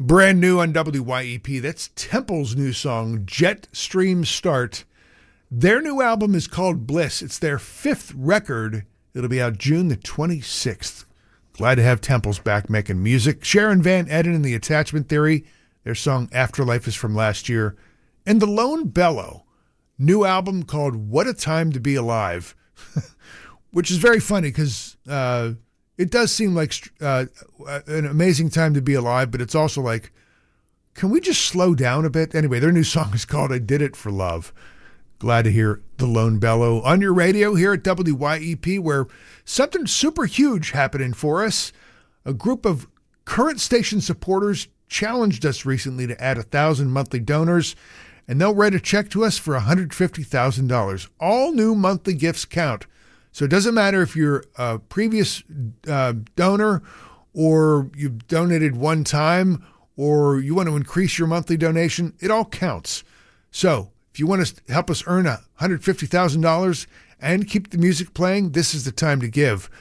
Brand new on WYEP, that's Temple's new song, Jetstream Start. Their new album is called Bliss. It's their 5th record. It'll be out June the 26th. Glad to have Temple's back making music. Sharon Van Etten and the Attachment Theory, their song Afterlife is from last year. And The Lone Bellow, new album called What a Time to Be Alive, which is very funny because it does seem like an amazing time to be alive, but it's also like, can we just slow down a bit? Anyway, their new song is called I Did It for Love. Glad to hear The Lone Bellow on your radio here at WYEP, where something super huge happening for us. A group of current station supporters challenged us recently to add 1,000 monthly donors, and they'll write a check to us for $150,000. All new monthly gifts count. So it doesn't matter if you're a previous donor or you've donated one time or you want to increase your monthly donation. It all counts. So if you want to help us earn $150,000 and keep the music playing, this is the time to give.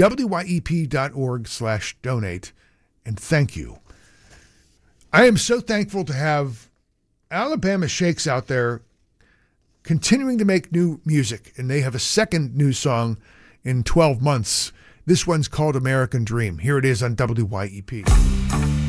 WYEP.org/donate. And thank you. I am so thankful to have Alabama Shakes out there continuing to make new music, and they have a second new song in 12 months. This one's called American Dream. Here it is on WYEP.